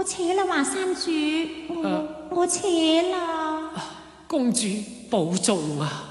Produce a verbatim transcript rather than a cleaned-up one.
我扯啦，華山主，我、 啊、 我扯啦。 公主保重啊！